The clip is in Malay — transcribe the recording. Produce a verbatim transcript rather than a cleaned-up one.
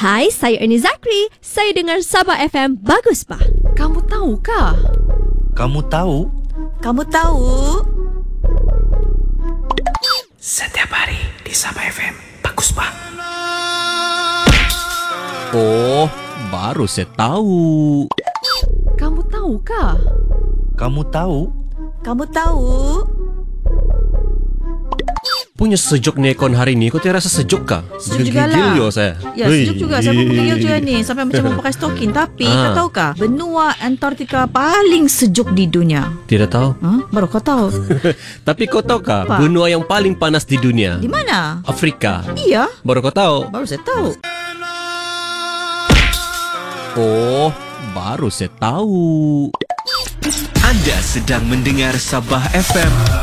Hai, saya Ernie Zakri. Saya dengar Sabah F M. Bagus, Pak. Kamu tahu kah? Kamu tahu? Kamu tahu? Setiap hari di Sabah F M. Bagus, Pak. Oh, baru saya tahu. Kamu tahu kah? Kamu tahu? Kamu tahu? Punya sejuk ni aircon hari ni. Kau tidak rasa sejuk kah? Sejuk juga Gigil lah. yo saya. Ya, sejuk juga. Saya pun menggigil juga ni. Sampai macam mau pakai stokin. Tapi Ah. kau tahu kah? Benua Antartika paling sejuk di dunia. Tidak tahu. Ha? Baru kau tahu. Tapi kau tahu kah Apa? benua yang paling panas di dunia? Di mana? Afrika. Iya. Baru kau tahu. Baru saya tahu. Oh, baru saya tahu. Anda sedang mendengar Sabah F M.